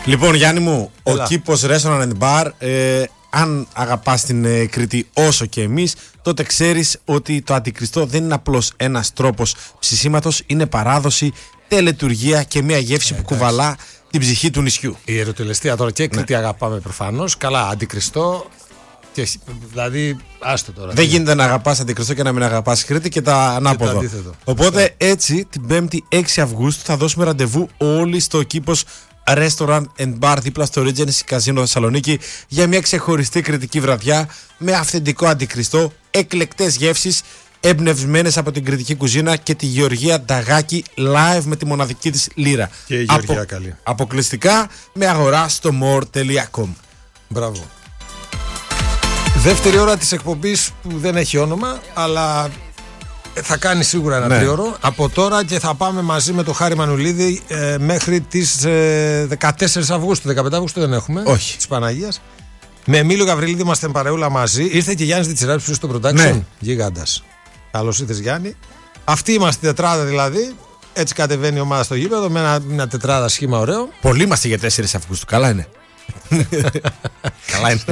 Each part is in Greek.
Λοιπόν, Γιάννη μου, Έλα. ο κήπος Restaurant and Bar, αν αγαπάς την Κρήτη όσο και εμείς, τότε ξέρεις ότι το Αντικριστό δεν είναι απλώς ένας τρόπος ψησίματος, είναι παράδοση, τελετουργία και μια γεύση που κουβαλά την ψυχή του νησιού. Η ερωτελεστία τώρα και Κρήτη αγαπάμε προφανώς. Καλά, Αντικριστό. Δηλαδή, άστο τώρα. Δεν γίνεται να αγαπάς Αντικριστό και να μην αγαπάς Κρήτη και τα ανάποδο. Οπότε έτσι την 5η 6 Αυγούστου θα δώσουμε ραντεβού όλοι στο κήπος Restaurant and Bar δίπλα στο Regency Casino Θεσσαλονίκη για μια ξεχωριστή κρητική βραδιά με αυθεντικό Αντικριστό, εκλεκτές γεύσεις εμπνευσμένες από την κρητική κουζίνα και τη Γεωργία Νταγάκη live με τη μοναδική της λύρα. Και η Γεωργία καλή. Αποκλειστικά με αγορά στο more.com. Μπράβο. Δεύτερη ώρα της εκπομπής που δεν έχει όνομα, αλλά θα κάνει σίγουρα ένα τρίωρο από τώρα και θα πάμε μαζί με τον Χάρη Μανουλίδη μέχρι τις 14 Αυγούστου. 15 Αυγούστου δεν έχουμε. Όχι. Της Παναγίας. Με Εμίλιο Γαβριλίδη είμαστε παρεούλα μαζί. Ήρθε και Γιάννης Διτσιράπης στο production. Ναι. Γίγαντας. Καλώς ήρθες, Γιάννη. Αυτή είμαστε η τετράδα δηλαδή. Έτσι κατεβαίνει η ομάδα στο γήπεδο με μια τετράδα σχήμα ωραίο. Πολύ είμαστε για 4 Αυγούστου. Καλά είναι. Καλά είναι.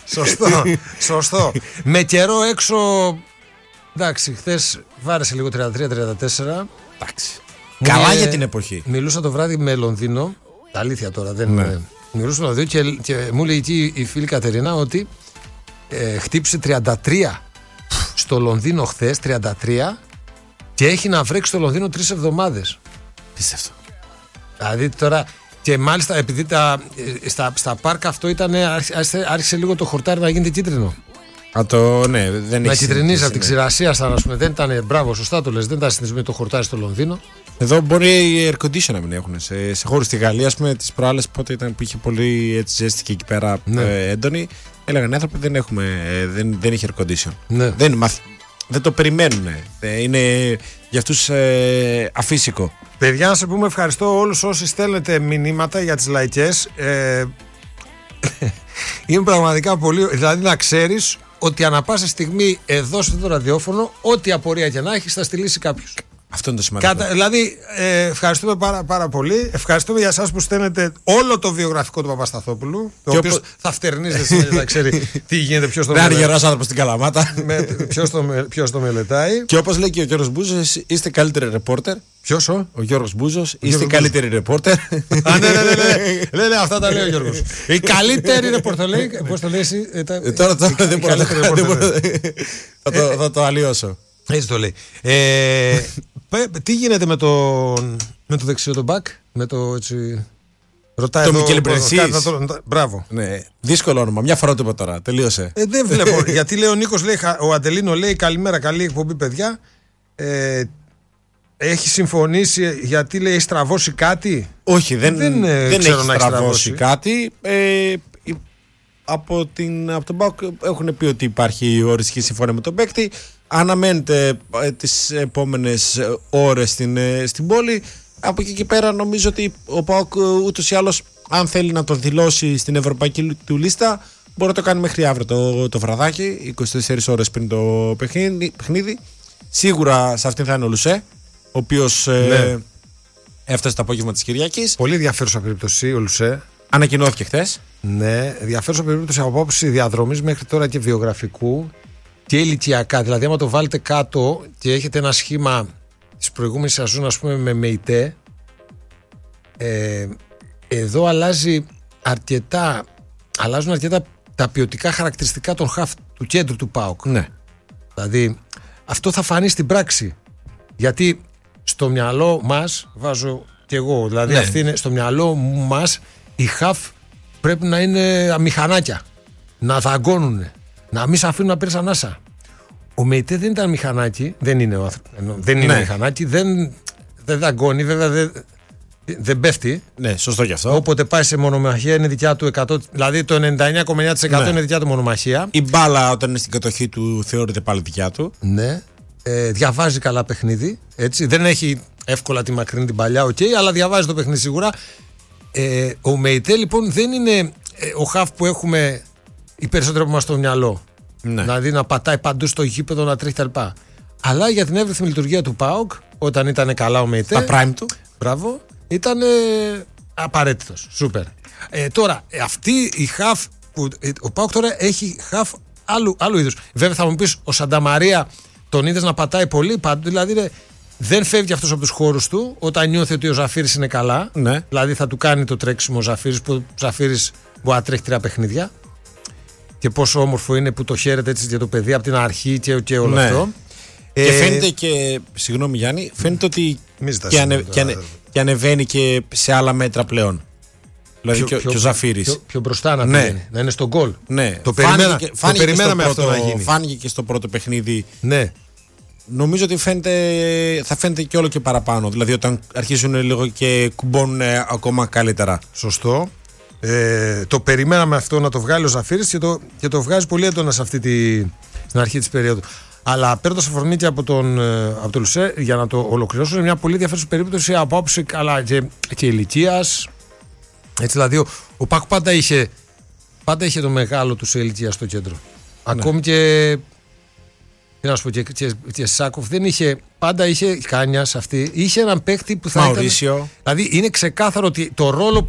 Σωστό. Με καιρό έξω. Εντάξει, χθες βάρεσε λίγο 33-34. Εντάξει. Καλά για την εποχή. Μιλούσα το βράδυ με Λονδίνο. Αλήθεια τώρα, δεν είναι. Μιλούσα με Λονδίνο και μου λέει εκεί η φίλη Κατερίνα ότι χτύπησε 33 στο Λονδίνο χθες, 33, και έχει να βρέξει στο Λονδίνο 3 εβδομάδες. Πίστευτο. Δηλαδή τώρα. Και μάλιστα επειδή στα πάρκα αυτό ήταν, άρχισε λίγο το χορτάρι να γίνεται κίτρινο. Ναι, δεν να κυτρινίζει από την ξηρασία, ας πούμε. Δεν ήταν, μπράβο, σωστά το λες, δεν ήταν συνηθισμένο το χορτάρι στο Λονδίνο. Εδώ μπορεί air condition να μην έχουν. Σε χώρους στη Γαλλία, ας πούμε, τις προάλλες πότε ήταν που είχε πολύ έτσι, ζέστη και εκεί πέρα έντονη, έλεγαν οι άνθρωποι δεν είχε air condition. Ναι. Δεν το περιμένουν. Είναι για αυτούς αφύσικο. Παιδιά, να σε πούμε ευχαριστώ όλους όσοι στέλνετε μηνύματα για τις λαϊκές. Είναι πραγματικά πολύ. Δηλαδή να ξέρεις ότι ανά πάσα στιγμή εδώ στο ραδιόφωνο, ό,τι απορία και να έχεις θα στη λύσει κάποιος. Αυτό είναι το σημαντικό. Δηλαδή, ευχαριστούμε πάρα πολύ. Ευχαριστούμε για εσάς που στέλνετε όλο το βιογραφικό του Παπασταθόπουλου. Το οποίο θα φτερνίζεται σήμερα να ξέρει τι γίνεται, ποιος το μελετάει. Γερός άνθρωπος στην Καλαμάτα. Ποιος το μελετάει. Και όπως λέει και ο Γιώργος Μπούζος, είστε καλύτεροι ρεπόρτερ. Ποιος ο Γιώργος Μπούζος, είστε καλύτεροι ρεπόρτερ. Ναι, αυτά τα λέει ο Γιώργος. Η καλύτερη ρεπόρτερ λέει. Πώς το λέει εσύ. Τώρα δεν μπορώ θα το αλλοιώσω. Έτσι το λέει. Τι γίνεται με το δεξιό τον μπακ, με το έτσι. Ρωτάει το Μικέλ Μπρενσής. Μπράβο. Ναι, δύσκολο όνομα. Μια φορά το είπα τώρα. Τελείωσε. Δεν βλέπω. Γιατί λέει ο Νίκος, ο Αντελίνο λέει καλημέρα, καλή εκπομπή, παιδιά. Έχει συμφωνήσει γιατί λέει έχει στραβώσει κάτι. Όχι, δεν έχει στραβώσει κάτι. Από τον ΠΑΟΚ έχουν πει ότι υπάρχει οριστική συμφωνία με τον παίκτη. Αναμένεται τις επόμενες ώρες στην πόλη. Από εκεί και πέρα νομίζω ότι ο ΠΑΟΚ ούτως ή άλλως, αν θέλει να το δηλώσει στην ευρωπαϊκή του λίστα, μπορεί να το κάνει μέχρι αύριο το βραδάκι, 24 ώρες πριν το παιχνίδι. Σίγουρα σε αυτήν θα είναι ο Λουσέ, ο οποίος έφτασε το απόγευμα της Κυριακής. Πολύ ενδιαφέρουσα περίπτωση ο Λουσέ. Ανακοινώθηκε χθες. Ναι, ενδιαφέρουσα περίπτωση από άποψη διαδρομής μέχρι τώρα και βιογραφικού και ηλικιακά. Δηλαδή, άμα το βάλετε κάτω και έχετε ένα σχήμα της προηγούμενης σεζόν, ας πούμε, με ΜΕΙΤΕ, εδώ αλλάζουν αρκετά τα ποιοτικά χαρακτηριστικά των χαφ του κέντρου του ΠΑΟΚ. Ναι. Δηλαδή, αυτό θα φανεί στην πράξη. Γιατί στο μυαλό μας, βάζω κι εγώ, δηλαδή αυτή είναι στο μυαλό μας, οι χαφ πρέπει να είναι μηχανάκια, να δαγκώνουν, να μην σε αφήνουν να παίρνεις ανάσα. Ο ΜΕΙΤΕ δεν ήταν μηχανάκι, δεν είναι μηχανάκι, δεν δαγκώνει, βέβαια δεν πέφτει. Ναι, σωστό κι αυτό. Όποτε πάει σε μονομαχία είναι δικιά του 100%, δηλαδή το 99,9% είναι δικιά του μονομαχία. Η μπάλα όταν είναι στην κατοχή του θεωρείται πάλι δικιά του. Ναι. Διαβάζει καλά παιχνίδι, έτσι. Δεν έχει εύκολα τη μακρινή την παλιά, αλλά διαβάζει το παιχνίδι σίγουρα. Ο ΜΕΙΤΕ λοιπόν δεν είναι ο χαφ που έχουμε οι περισσότεροι από μας στο μυαλό. Ναι. Δηλαδή να πατάει παντού στο γήπεδο, να τρέχει κτλ. Αλλά για την εύρυθμη λειτουργία του ΠΑΟΚ, όταν ήταν καλά ο ΜΕΙΤΕ. Στα prime του. Μπράβο, ήταν απαραίτητος. Σούπερ. Τώρα, αυτή η χαφ που ο ΠΑΟΚ τώρα έχει χαφ άλλου είδους. Βέβαια θα μου πεις, ο Σανταμαρία τον είδες να πατάει πολύ παντού, δηλαδή δεν φεύγει αυτός από τους χώρους του όταν νιώθει ότι ο Ζαφύρης είναι καλά. Ναι. Δηλαδή θα του κάνει το τρέξιμο ο Ζαφύρης, που ο Ζαφύρης μπορεί να τρέχει 3 παιχνίδια. Και πόσο όμορφο είναι που το χαίρεται έτσι για το παιδί από την αρχή και όλο αυτό. Και φαίνεται και, συγγνώμη Γιάννη, φαίνεται ότι και ανεβαίνει και σε άλλα μέτρα πλέον. Δηλαδή και ο Ζαφύρης. Πιο μπροστά να πηγαίνει, να είναι στον γκολ. Ναι. Το περιμέναμε αυτό να γίνει. Φάνηκε και στο πρώτο παιχνίδι. Ναι. Νομίζω ότι θα φαίνεται και όλο και παραπάνω. Δηλαδή όταν αρχίσουν λίγο και κουμπώνουν ακόμα καλύτερα. Σωστό. Το περιμέναμε αυτό να το βγάλει ο Ζαφύρης και το βγάζει πολύ έντονα σε στην αρχή της περίοδου. Αλλά παίρνοντας αφορμή και από τον Λουσέ, για να το ολοκληρώσω, είναι μια πολύ ενδιαφέρουσα περίπτωση από άποψη αλλά και ηλικίας. Έτσι, δηλαδή ο ΠΑΟΚ πάντα είχε το μεγάλο του σε ηλικία στο κέντρο. Ναι. Ακόμη και. Τι να σου πω, και Σάκοφ δεν είχε. Πάντα είχε Κάνιας αυτή. Είχε έναν παίκτη που θα Μαουρίσιο. ήταν. Δηλαδή είναι ξεκάθαρο ότι το ρόλο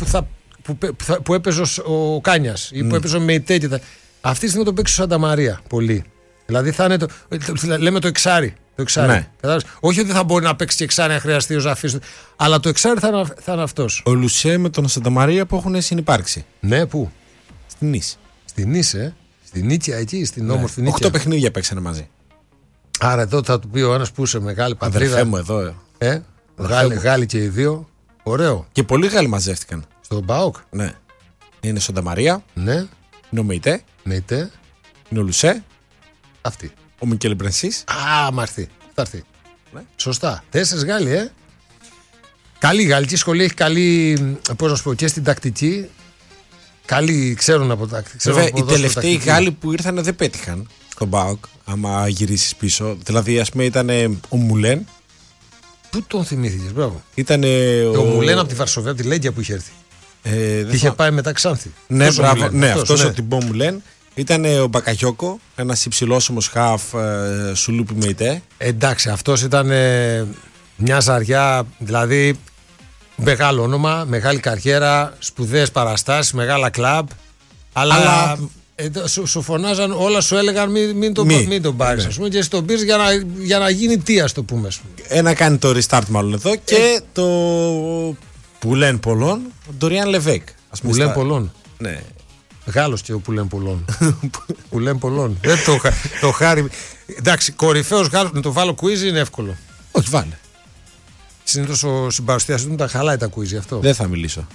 που έπαιζε ο Κάνιας ή που έπαιζε ο Μεϊτέ. Αυτή τη στιγμή τον παίξει ο Σανταμαρία πολύ. Δηλαδή θα είναι λέμε το εξάρι. Ναι. Όχι ότι θα μπορεί να παίξει και εξάρι αν χρειαστεί ο Ζαφής, αλλά το εξάρι θα είναι αυτός. Ο Λουσέ με τον Σανταμαρία που έχουν συνυπάρξει. Ναι, πού? Στην Νης. Στην Νης, στην Νίτια εκεί, στην όμορφη Νίτια. 8 παιχνίδια παίξανε μαζί. Άρα εδώ θα του πει ο ένας που είσαι μεγάλη πατρίδα. Αδερφέ μου εδώ. Γάλλοι και οι δύο. Ωραίο. Και πολλοί Γάλλοι μαζεύτηκαν. Στον ΠΑΟΚ. Ναι. Είναι ο Σανταμαρία. Ναι. Είναι ο Μεϊτέ. Είναι ο Λουσέ. Αυτή. Ο Μικέλ Μπρενσής. Μα έρθει. Θα έρθει. Ναι. Σωστά. 4 Γάλλοι, Καλή γαλλική σχολή, έχει καλή. Πώς να σου πω, και στην τακτική. Καλοί ξέρουν από τακτική. Βέβαια, οι τελευταίοι Γάλλοι που ήρθαν δεν πέτυχαν στον ΠΑΟΚ. Άμα γυρίσεις πίσω. Δηλαδή, ας πούμε, ήταν ο Μουλέν. Πού τον θυμήθηκες, μπράβο. Ήταν ο Μουλέν από τη Βαρσοβία, από τη Λέγκια που είχε έρθει. Είχε πάει μετά Ξάνθη. Ναι, μπράβο. Ναι, αυτός ο τυμπό Μουλέν. Ήταν ο Μπακαγιόκο, ένας υψηλόσωμος χαφ Σουλούπι Μεϊτέ. Εντάξει, αυτός ήταν μια ζαριά, δηλαδή μεγάλο όνομα, μεγάλη καριέρα, σπουδαίες παραστάσεις, μεγάλα κλαμπ. Αλλά σου φωνάζαν, όλα σου έλεγαν μην τον πάρεις, ας πούμε, και εσύ τον πήρες για να γίνει τι, ας το πούμε. Ένα κάνει το restart μάλλον εδώ και το Πουλέν Πολών, Ντοριάν Λεβέκ. Πουλέν Πολών. Ναι. Γάλλος και ο Πουλέν Πολών. Πουλέν Πολών. Δεν το χάρη. Εντάξει, κορυφαίος Γάλλος, να το βάλω quiz είναι εύκολο. Όχι, βάλε. Συνήθως ο συμπαρουσιαστής μου τα χαλάει τα quiz γι' αυτό. Δεν θα μιλήσω.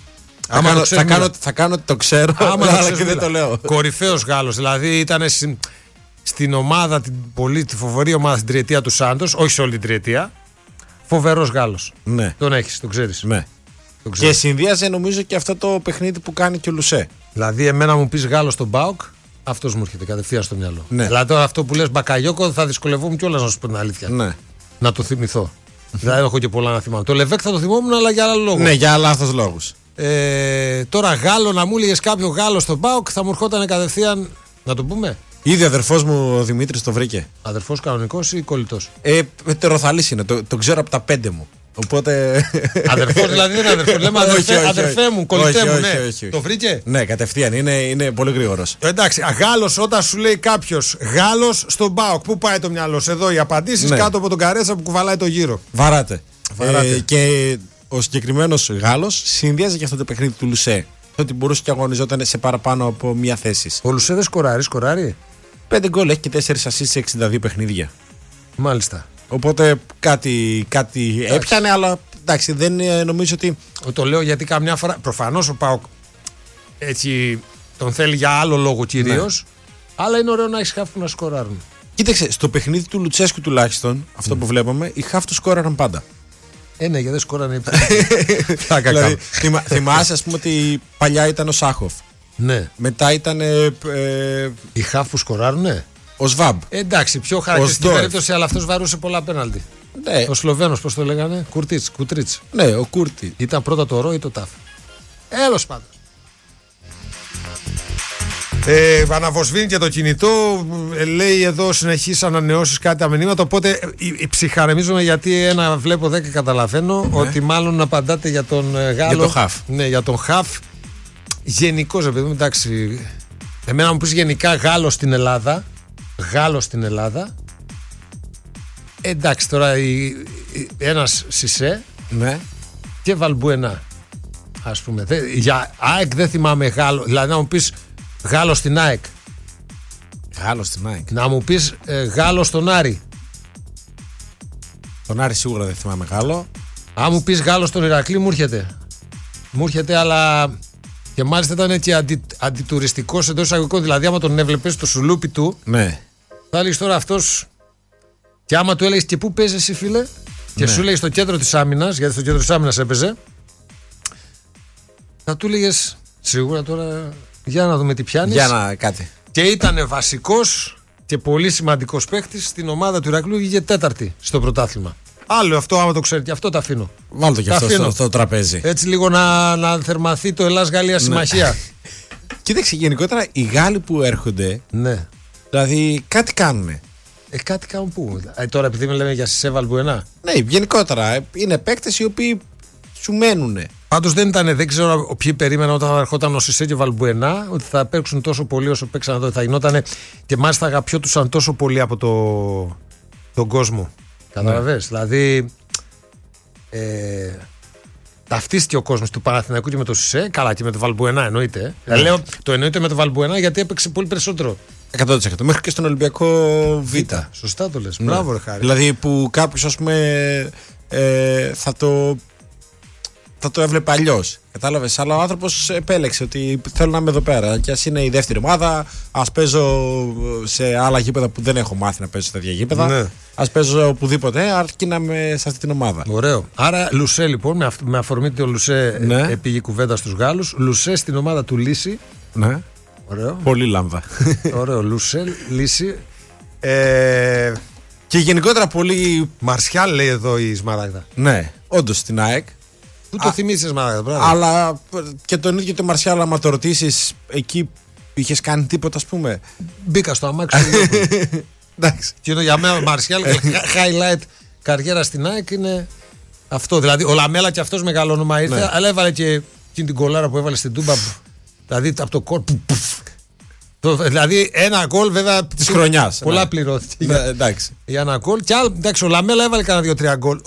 Θα κάνω ότι το ξέρω, αλλά και δεν το λέω. Κορυφαίος Γάλλος, δηλαδή ήταν στην ομάδα, τη φοβερή ομάδα στην τριετία του Σάντος, όχι σε όλη την τριετία. Φοβερός Γάλλος. Ναι. Τον έχεις, τον ξέρεις. Ναι. Και συνδύαζε νομίζω και αυτό το παιχνίδι που κάνει και ο Λουσέ. Δηλαδή, εμένα μου πεις Γάλλος στον ΠΑΟΚ, αυτός μου έρχεται κατευθείαν στο μυαλό. Ναι. Δηλαδή, τώρα αυτό που λες Μπακαγιόκο θα δυσκολευόμουν κιόλας να σου πω την αλήθεια. Ναι. Να το θυμηθώ. Δηλαδή, έχω και πολλά να θυμάμαι. Το Λεβέκ θα το θυμόμουν, αλλά για άλλο λόγο. Ναι, για λάθος λόγους. Τώρα, Γάλλο, να μου έλεγες κάποιο Γάλλο στον ΠΑΟΚ, θα μου ερχόταν κατευθείαν. Να το πούμε. Ήδη ο αδερφός μου ο Δημήτρης το βρήκε. Αδερφός κανονικός ή κολλητός? Τεροθαλής είναι, το ξέρω από τα 5 μου. Οπότε. Αδερφός δηλαδή δεν είναι αδερφός. Λέμε αδερφέ μου, κολλητέ μου. Ναι. Το βρήκε. Ναι, κατευθείαν. Είναι πολύ γρήγορος. Εντάξει, Γάλλος, όταν σου λέει κάποιος Γάλλος στον ΠΑΟΚ, πού πάει το μυαλό σου? Εδώ οι απαντήσεις κάτω από τον Καρέτσα που κουβαλάει το γύρο. Βαράτε. Και ο συγκεκριμένος Γάλλος συνδυάζει και αυτό το παιχνίδι του Λουσέ. Ότι μπορούσε και αγωνιζόταν σε παραπάνω από μία θέση. Ο Λουσέ δεν σκοράρει. 5 γκολ έχει και 4 assists σε 62 παιχνίδια. Μάλιστα. Οπότε κάτι έπιανε, αλλά εντάξει, δεν νομίζω ότι. Το λέω γιατί καμιά φορά. Προφανώς ο ΠΑΟΚ έτσι τον θέλει για άλλο λόγο κυρίως. Ναι. Αλλά είναι ωραίο να έχει χαφ που να σκοράρουν. Κοίταξε, στο παιχνίδι του Λουτσέσκου τουλάχιστον, αυτό που βλέπαμε, οι χαφ του σκόραραν πάντα. Ναι, γιατί δεν σκόρανε. Δηλαδή, θυμάσαι, ας πούμε, ότι παλιά ήταν ο Σάχοφ. Ναι. Μετά ήταν. Οι χαφ που σκοράρουνε. Ο Σβάμπ. Εντάξει, πιο χαρακτηριστική περίπτωση, αλλά αυτός βαρούσε πολλά πέναλτι. Ναι. Ο Σλοβαίνος, πώς το λέγανε, Κουτρίτς. Ναι, ο Κούρτι. Ήταν πρώτα το Ρο ή το Τάφ. Έλος πάντως. Αναβοσβήνει και το κινητό. Λέει εδώ συνεχείς ανανεώσεις κάτι τα μηνύματα. Οπότε ψυχαρεμίζομαι γιατί ένα βλέπω 10 καταλαβαίνω ότι μάλλον απαντάτε για τον Γάλλο. Για τον Χαφ. Ναι, για τον Χαφ. Γενικώς, επειδή εντάξει. Εμένα μου πεις γενικά Γάλλο στην Ελλάδα. Γάλλο στην Ελλάδα. Εντάξει, τώρα ένας Σισέ και Βαλμπουενά. Ας πούμε. Για ΑΕΚ δεν θυμάμαι Γάλλο. Δηλαδή να μου πεις Γάλλο στην ΑΕΚ. Γάλλο στην ΑΕΚ. Να μου πεις Γάλλο στον Άρη. Τον Άρη σίγουρα δεν θυμάμαι Γάλλο. Αν μου πεις Γάλλο στον Ηρακλή μου έρχεται. Μου έρχεται, αλλά και μάλιστα ήταν και αντιτουριστικός εντός εισαγωγικών. Δηλαδή άμα τον έβλεπες το σουλούπι του, ναι, θα έλεγες τώρα αυτός. Και άμα του έλεγες και πού παίζεις εσύ φίλε, και σου έλεγες στο κέντρο της άμυνας, γιατί στο κέντρο της άμυνας έπαιζε, θα του έλεγες σίγουρα τώρα για να δούμε τι πιάνεις. Για να κάτι. Και ήταν βασικός και πολύ σημαντικός παίχτης στην ομάδα του Ηρακλού, βγήκε τέταρτη στο πρωτάθλημα. Άλλο αυτό, άμα το ξέρετε, αυτό το αφήνω. Βάλτε το και αυτό στο τραπέζι. Έτσι λίγο να θερμαθεί το Ελλάς-Γαλλία συμμαχία. Κοίταξε, γενικότερα οι Γάλλοι που έρχονται, ναι, δηλαδή κάτι κάνουνε. Κάτι κάνουν πού. Τώρα επειδή λέμε για Σισέ Βαλμπουενά. Ναι, γενικότερα είναι παίκτες οι οποίοι σου μένουνε. Πάντως δεν ξέρω ποιοι περίμεναν όταν ερχόταν ο Σισέ και Βαλμπουενά ότι θα παίξουν τόσο πολύ όσο παίξαν εδώ. Θα γινόταν και μάλιστα αγαπιόντουσαν τόσο πολύ από τον κόσμο. Καταλαβες. Δηλαδή ταυτίστηκε ο κόσμος του Παναθηναϊκού και με το Σισέ. Καλά, και με το Βαλμπουενά εννοείται. Λέω το εννοείται με το Βαλμπουενά γιατί έπαιξε πολύ περισσότερο. 100%. Μέχρι και στον Ολυμπιακό Β. Σωστά το λες. Μπράβο, ρε Χάρη. Δηλαδή που κάποιος ας πούμε θα το έβλεπε αλλιώς. Κατάλαβες. Αλλά ο άνθρωπος επέλεξε ότι θέλω να είμαι εδώ πέρα. Και ας είναι η δεύτερη ομάδα, ας παίζω σε άλλα γήπεδα που δεν έχω μάθει να παίζω σε τέτοια γήπεδα. Ναι. Ας παίζω οπουδήποτε, αρκεί να είμαι σε αυτή την ομάδα. Ωραίο. Άρα Λουσέ λοιπόν, με αφορμή ότι ο Λουσέ πήγε κουβέντα στους Γάλλους. Λουσέ στην ομάδα του Λύση. Ναι. Ωραίο. Πολύ λάμδα. Ωραίο. Λουσέ, Λύση. Και γενικότερα πολύ. Μαρσιάλ λέει εδώ η Σμαράγδα. Ναι, όντως στην ΑΕΚ. Πού το θυμίζεις Σμαράγδα, πράγμα. Αλλά και τον ίδιο το Μαρσιάλ, άμα το ρωτήσεις, εκεί είχες κάνει τίποτα, ας πούμε. Μπήκα στο αμάξι. Εντάξει. Και για μένα ο Μαρσιάλ, highlight καριέρα στην ΑΕΚ είναι αυτό. Δηλαδή ο Λαμέλα και αυτός μεγάλο όνομα ήρθε, ναι, αλλά έβαλε και εκείνη την κολάρα που έβαλε στην Τούμπα. Δηλαδή από το κόρ. Δηλαδή ένα γκολ βέβαια τη χρονιά. Πολλά πληρώθηκε. Ναι, εντάξει. Για ένα γκολ. Και άλλο, εντάξει, ο Λαμέλα έβαλε κανένα 2-3 γκολ.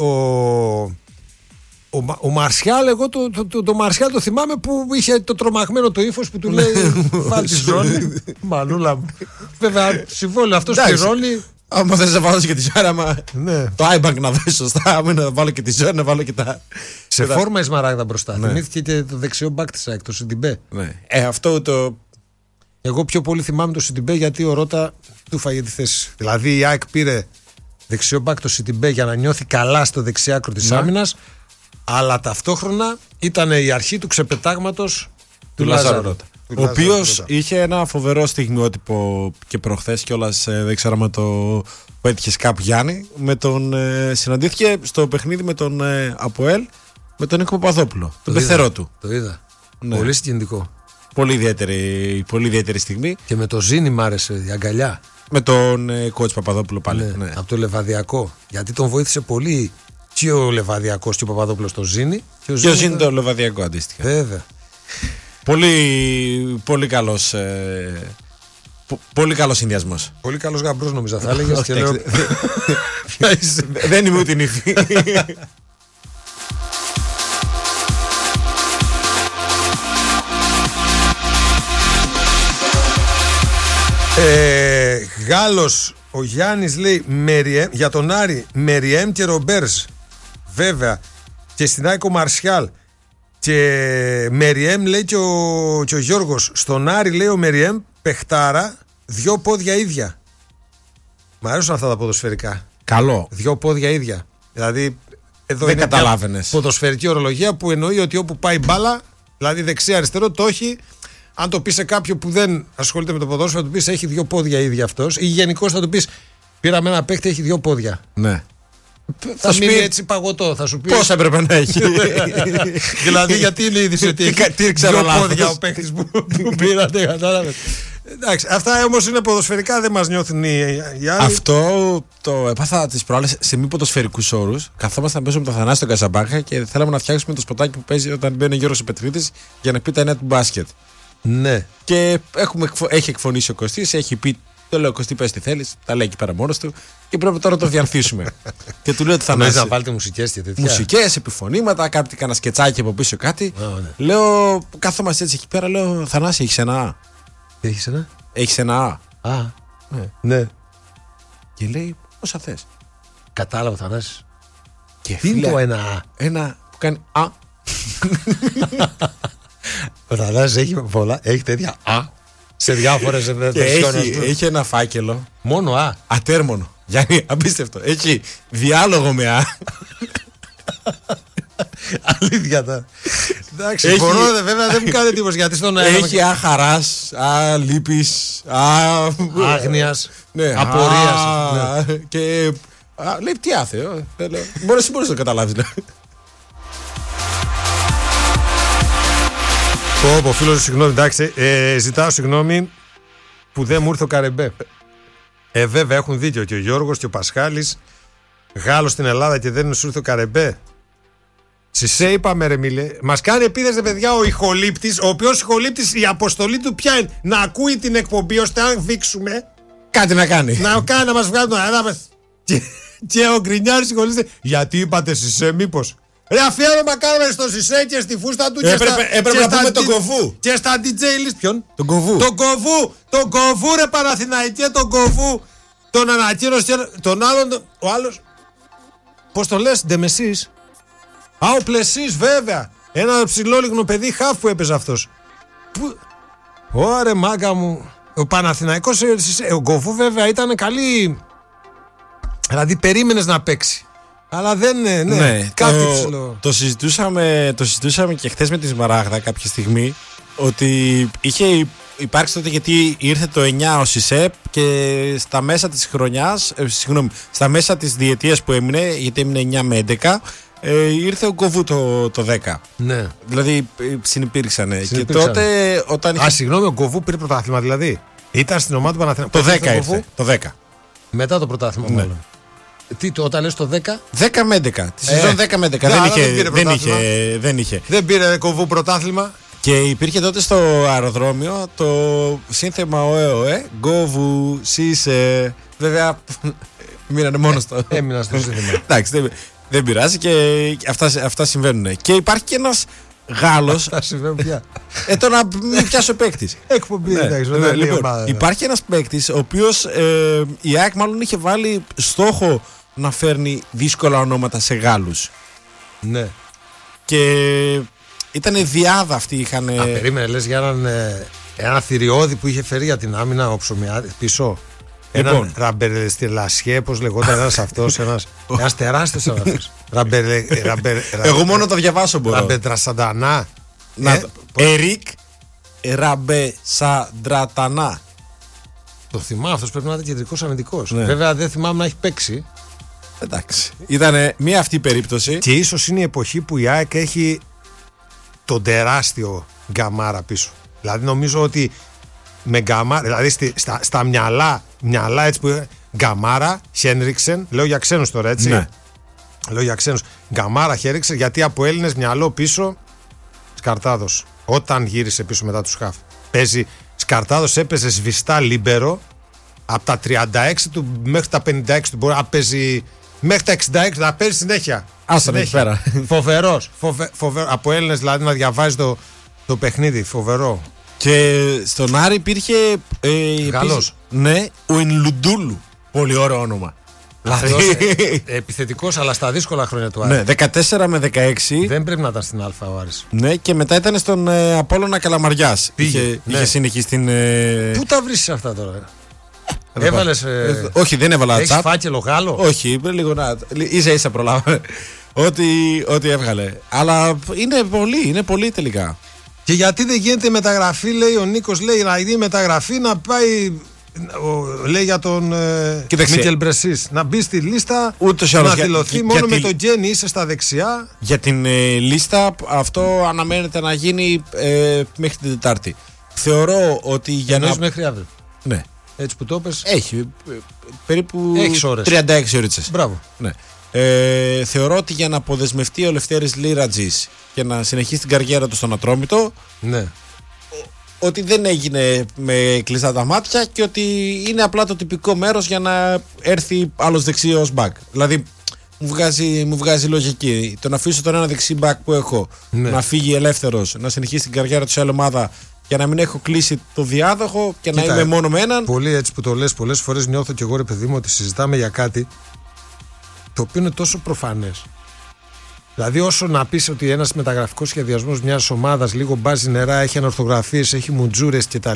Ο Μαρσιάλ, εγώ το Μαρσιάλ το θυμάμαι που είχε το τρομαγμένο το ύφος που του λέει βάλει τη ζώνη. Μανούλα μου. Βέβαια, συμβόλαιο αυτό πληρώνει. Άμα θες να βάλω και τη ζώνη, άμα το iBank να δώσει σωστά, άμα να βάλω και τη ζώνη, να βάλω και τα. Σε φόρμα η Σμαράγδα μπροστά. Θυμήθηκε και το δεξιό μπακ της ΑΕΚ, το Σιντιμπέ. Αυτό το. Εγώ πιο πολύ θυμάμαι το Σιντιμπέ γιατί ο Ρώτα του φάγε τη θέση. Δηλαδή η ΑΕΚ πήρε δεξιό μπακ το Σιντιμπέ για να νιώθει καλά στο δεξιάκρο της άμυνας, αλλά ταυτόχρονα ήταν η αρχή του ξεπετάγματος του Λάζαρου Ρώτα. Ο οποίος είχε ένα φοβερό στιγμιότυπο και προχθές κιόλας, δεν ξέρω αν το έτυχες κάπου Γιάννη, συναντήθηκε στο παιχνίδι με τον Αποέλ, με τον Νίκο Παπαδόπουλο, τον πεθερό του. Το είδα. Ναι. Πολύ συγκινητικό. Πολύ ιδιαίτερη στιγμή. Και με το Ζήνη μ' άρεσε η αγκαλιά. Με τον coach Παπαδόπουλο πάλι. Ναι, από το Λεβαδιακό. Γιατί τον βοήθησε πολύ και ο Λεβαδιακός και ο Παπαδόπουλος στο Ζήνη. Και ο Ζήνη το Λεβαδιακό αντίστοιχα. Βέβαια. Πολύ καλός. Πολύ καλός συνδυασμός. Πολύ καλός γαμπρός νομίζω θα έλεγες. Και λέω... Δεν είμαι ούτε νύφη. Γάλλος ο Γιάννης λέει Μεριέμ, για τον Άρη Μεριέμ και Ρομπέρς. Βέβαια. Και στην ΑΕΚ ο Μαρσιάλ. Και Μεριέμ λέει και ο Γιώργος. Στον Άρη λέει ο Μεριέμ παιχτάρα, 2 πόδια ίδια. Μ' αρέσουν αυτά τα ποδοσφαιρικά. Καλό. 2 πόδια ίδια. Δηλαδή εδώ δεν είναι καταλάβαινες. Ποδοσφαιρική ορολογία που εννοεί ότι όπου πάει μπάλα, δηλαδή δεξιά-αριστερό, το έχει. Αν το πει σε κάποιον που δεν ασχολείται με το ποδόσφαιρο, θα του πει έχει 2 πόδια ίδια αυτός. Ή γενικώς θα του πει πήραμε ένα παίχτη, έχει 2 πόδια. Ναι. Θα σου πει έτσι παγωτό. Θα σου πει πώς έπρεπε να έχει. Δηλαδή γιατί είναι η είδηση ότι έχει 2 πόδια ο παίχτης που πήρατε, κατάλαβες. Εντάξει, αυτά όμως είναι ποδοσφαιρικά, δεν μας νιώθουν οι άλλοι. Αυτό το έπαθα τις προάλλες σε μη ποδοσφαιρικούς όρους. Καθόμασταν πίσω με τον Θανάση τον Καζαμπάχα και θέλαμε να φτιάξουμε το σποτάκι που παίζει όταν μπαίνει ο Γιώργος Πετρίδης για να πει τα νέα του μπάσκετ. Ναι. Και έχει εκφωνήσει ο Κωστής, έχει πει. Το λέω Κωστή, πες τι θέλεις, τα λέει εκεί πέρα μόνος του και πρέπει τώρα να το διαρθίσουμε. Και του λέω ότι θα να βάλετε μουσικές και τέτοια. Μουσικές, επιφωνήματα, κάτι κάνα σκετσάκι από πίσω κάτι. Ναι. Λέω, κάθομαστε έτσι εκεί πέρα, λέω Θανάση, έχεις ένα Α. Έχεις ένα? Έχεις ένα Α. Α, ναι. Και λέει, όσα θες. Κατάλαβα, Θανάσης. Και τι είναι το ένα Α? Ένα που κάνει Α. Ο Θανάσης έχει τέτοια Α. Σε διάφορες έχει ένα φάκελο. Μόνο Α. Ατέρμονο. Γιάννη, απίστευτο. Έχει διάλογο με Α. Αλήθεια τα. Εντάξει, μπορώ, βέβαια δεν μου κάνει εντύπωση γιατί στον αέρα. Έχει Α χαράς, Α λύπης, Α άγνοιας, ναι, απορίας. Ναι. Και λέει τι άθεο. Μπορείς να το καταλάβεις. Πω, φίλος, συγγνώμη, εντάξει, ζητάω συγγνώμη που δεν μου ήρθε ο Καρεμπέ. Βέβαια έχουν δίκιο και ο Γιώργος και ο Πασχάλης, Γάλλος στην Ελλάδα και δεν σου ήρθε ο Καρεμπέ. Σισέ είπαμε ρε μίλε, μας κάνει επίδεση παιδιά ο ηχολήπτης, ο οποίος ηχολήπτης η αποστολή του ποια είναι? Να ακούει την εκπομπή ώστε αν βήξουμε κάτι να κάνει. Να μας βγάλει τον αέρα. Και ο Γκρινιάρης ηχολήπτης, γιατί είπατε Σισέ μήπως? Ρε αφιέρωμα κάναμε στο Σισέ και στη φούστα του. Έπρεπε να πούμε τον Κοβού. Και στα DJ list. Ποιον? Τον Κοβού. Τον Κοβού ρε Παναθηναϊκέ, τον Κοβού. Τον ανακοίνωσε. Τον άλλον, ο άλλος. Πώς το λες, Ντεμεσής? Α, ο Πλεσής βέβαια. Ένα ψηλόλιγνο παιδί χαφ που έπαιζε αυτός. Ωρε μάγκα μου. Ο Παναθηναϊκός, ο Κοβού βέβαια ήταν καλή. Δηλαδή περίμενες να παίξει. Αλλά δεν είναι, ναι, κάτι ψηλό. Το συζητούσαμε και χθες με τη Σμαράγδα κάποια στιγμή ότι είχε υπάρξει τότε γιατί ήρθε το 9 ο Σισέπ και στα μέσα της χρονιάς, στα μέσα της διετίας που έμεινε, γιατί έμεινε 9 με 11, ήρθε ο Κοβού το 10. Ναι. Δηλαδή συνυπήρξανε. Και τότε όταν είχε... συγγνώμη, ο Κοβού πήρε πρωτάθλημα δηλαδή. Ήταν στην ομάδα του Παναθηναϊκού. Το 10 ήρθε. Το 10. Μετά το πρωτάθλημα μάλλον. Τι, όταν λες το 10? 10 με 11. Τη σεζόν 10 με 11. Δεν είχε. Δεν πήρε Κοβού πρωτάθλημα. Και υπήρχε τότε στο αεροδρόμιο το σύνθεμα ΟΕ, Γκόβου, Σίσε. Βέβαια, μείνανε μόνο στο. Έμεινα στο σύνθεμα. Εντάξει, δεν πειράζει και αυτά συμβαίνουν. Και υπάρχει και ένας Γάλλος. Αυτά συμβαίνουν πια. Τώρα μην πιάσω παίκτης. Εκπομπή, εντάξει. Υπάρχει ένας παίκτης ο οποίος η ΑΕΚ μάλλον είχε βάλει στόχο να φέρνει δύσκολα ονόματα σε Γάλλους. Ναι. Και ήταν διάδα αυτοί είχαν. Περίμενε, λες για έναν θηριώδη που είχε φέρει για την άμυνα ο Ψωμιάδης πίσω. Έναν Ραμπερεστιλασιέ, πώς λεγόταν ένας αυτός, ένας τεράστιος αυτός. Εγώ μόνο το διαβάσω μπορώ. Ραμπετρασαντανά. Ερικ Ραμπεσαντρατανά. Το θυμάμαι, αυτός πρέπει να είναι κεντρικός αμυντικός. Βέβαια δεν θυμάμαι να έχει παίξει. Εντάξει. Ήταν μια αυτή περίπτωση. Και ίσως είναι η εποχή που η ΑΕΚ έχει τον τεράστιο Γκαμάρα πίσω. Δηλαδή νομίζω ότι με Γκαμάρα, δηλαδή στα μυαλά έτσι που Γκαμάρα, Χένριξεν, λέω για ξένους τώρα έτσι. Ναι. Λέω για ξένους. Γκαμάρα, Χένριξεν, γιατί από Έλληνες μυαλό πίσω Σκαρτάδος. Όταν γύρισε πίσω μετά τους χαφ. Παίζει, Σκαρτάδος έπαιζε σβηστά λίμπερο από τα 36 του μέχρι τα 56 του. Μπορεί να παίζει μέχρι τα 66, να παίζει συνέχεια. Άστα εκεί πέρα. Φοβερός. Από Έλληνες δηλαδή να διαβάζει το παιχνίδι. Φοβερό. Και στον Άρη υπήρχε. Γαλλός. Ναι, ο Ινλουντούλου. Πολύ ωραίο όνομα. Επιθετικός, αλλά στα δύσκολα χρόνια του Άρη. Ναι, 14 με 16. Δεν πρέπει να ήταν στην Α ο Άρης. Ναι, και μετά ήταν στον Απόλλωνα Καλαμαριάς. Είχε συνεχίσει στην. Πού τα βρίσκεις αυτά τώρα? Έβαλες. Όχι, δεν έβαλα έχεις τσάπ. φάκελο Γάλλο? Όχι, λίγο να. Ίσα προλάβαμε. Ό,τι έβγαλε. Αλλά είναι πολύ τελικά. Και γιατί δεν γίνεται μεταγραφή, λέει ο Νίκος, λέει να γίνει μεταγραφή να πάει. Λέει για τον Μίκελ Μπρεσίς να μπει στη λίστα, να δηλωθεί μόνο με τον Τζένι, είσαι στα δεξιά. Για την λίστα αυτό αναμένεται να γίνει μέχρι την Τετάρτη. θεωρώ ότι για Εννοείς μέχρι αύριο. Ναι. Έτσι που το πες. Έχει περίπου Έχεις ώρες. 36 ώριτσες. Μπράβο. Ναι. Θεωρώ ότι για να αποδεσμευτεί ο Λευτέρης Λίρατζης και να συνεχίσει την καριέρα του στον Ατρόμητο, Ναι. ότι δεν έγινε με κλειστά τα μάτια και ότι είναι απλά το τυπικό μέρος για να έρθει άλλος δεξί ως back. Δηλαδή μου βγάζει λογική. Το να αφήσω τον ένα δεξί back που έχω να φύγει ελεύθερος, να συνεχίσει την καριέρα του σε άλλη ομάδα για να μην έχω κλείσει το διάδοχο και να είμαι μόνο με έναν. Πολύ έτσι που το λες, πολλές φορές νιώθω κι εγώ, ρε παιδί μου, ότι συζητάμε για κάτι το οποίο είναι τόσο προφανές. Δηλαδή, όσο να πεις ότι ένας μεταγραφικός σχεδιασμός μιας ομάδας λίγο μπάζει νερά, έχει ανορθογραφίες, έχει μουτζούρες κτλ.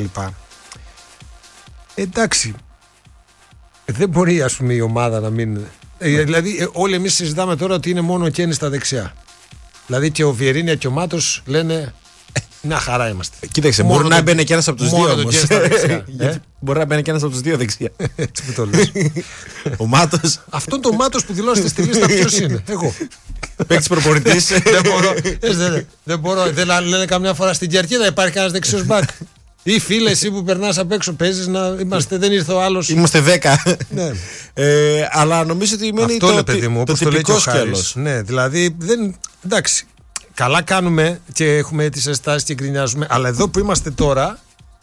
Εντάξει. Δεν μπορεί, ας πούμε, η ομάδα να μην. Δηλαδή, όλοι εμείς συζητάμε τώρα ότι είναι μόνο ο Κέννη στα δεξιά. Δηλαδή, και ο Βιερίνια και ο Μάτος λένε. Μια χαρά είμαστε. Κοίταξε, μπορεί να μπαίνει και ένας από τους δύο όμως. Μπορεί να μπαίνει και ένας από τους δύο δεξιά. Έτσι που το λες. Ο Μάτος. Αυτόν τον Μάτος που δηλώσετε στη λίστα ποιος είναι? Εγώ. Παίκτης προπονητής. Δεν μπορώ. Δεν λένε καμιά φορά στην Κερκίδα υπάρχει κανένας δεξιός μπακ. Ή φίλε, εσύ που περνάς απ' έξω παίζεις να είμαστε, δεν ήρθε ο άλλος. Είμαστε 10. Ναι. Αλλά νομίζω ότι μένει το τυπικό σκέλος. Ναι, δηλαδή δεν. Εντάξει. Καλά κάνουμε και έχουμε τις αισθάσεις και γκρινιάζουμε. Αλλά εδώ που είμαστε τώρα,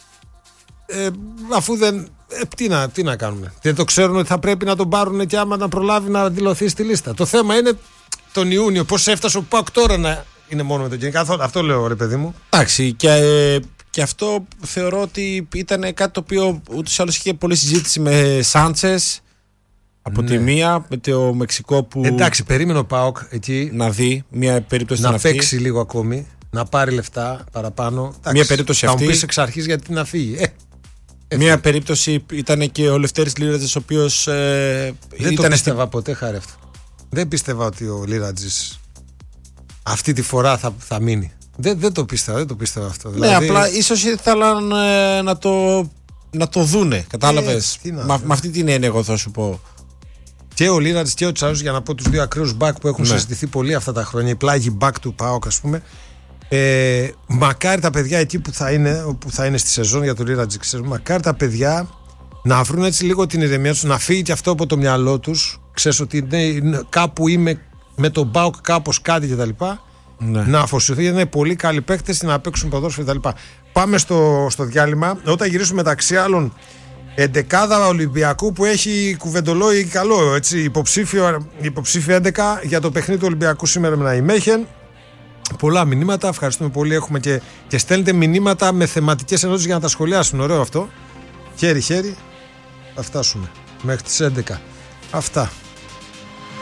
αφού δεν. Τι να κάνουμε. Δεν το ξέρουν ότι θα πρέπει να τον πάρουν και άμα να προλάβει να δηλωθεί στη λίστα. Το θέμα είναι τον Ιούνιο. Πώς έφτασε ο ΠΑΟΚ τώρα να είναι μόνο με τον Κέννη. Αυτό λέω, ρε παιδί μου. Εντάξει. Και αυτό θεωρώ ότι ήταν κάτι το οποίο ούτως ή άλλως είχε πολλή συζήτηση με Σάντσες. Από τη μία, με το Μεξικό που. Εντάξει, περίμενε ο ΠΑΟΚ εκεί. Να δει μια περίπτωση να παίξει λίγο ακόμη, να πάρει λεφτά παραπάνω. Εντάξει, μια περίπτωση αυτή. Θα μου πεις εξ αρχής γιατί να φύγει. Μια περίπτωση ήταν και ο Λευτέρης Λίρατζης, ο οποίος. Δεν το πίστευα ποτέ, χάρη αυτό. Δεν πίστευα ότι ο Λίρατζης αυτή τη φορά θα μείνει. Δεν το πίστευα αυτό. Ναι, δηλαδή. Απλά ίσως ήθελαν να το δούνε. Κατάλαβες. Με αυτή την έννοια, εγώ θα σου πω. Και ο Λίρατζης και ο Τσάους, για να πω τους δύο ακραίους μπακ που έχουν συζητηθεί πολύ αυτά τα χρόνια, οι πλάγοι μπακ του ΠΑΟΚ, ας πούμε. Μακάρι τα παιδιά εκεί που θα είναι στη σεζόν για τον Λίρατζη, ξέρουμε, μακάρι τα παιδιά να βρουν έτσι λίγο την ηρεμία τους, να φύγει και αυτό από το μυαλό τους. Ξέρεις ότι κάπου είμαι με τον ΠΑΟΚ, κάπως κάτι κτλ. Να αφοσιωθεί, γιατί είναι πολύ καλοί παίκτες να παίξουν ποδόσφαιρο κτλ. Πάμε στο διάλειμμα. Όταν γυρίσουμε μεταξύ άλλων. Εντεκάδα Ολυμπιακού που έχει κουβεντολόι καλό, έτσι, υποψήφιο 11 για το παιχνίδι του Ολυμπιακού σήμερα με Ναϊμέχεν. Πολλά μηνύματα, ευχαριστούμε πολύ. Έχουμε και στέλνετε μηνύματα με θεματικές ενότητες για να τα σχολιάσουμε. Ωραίο αυτό. Χέρι-χέρι θα φτάσουμε μέχρι τις 11. Αυτά.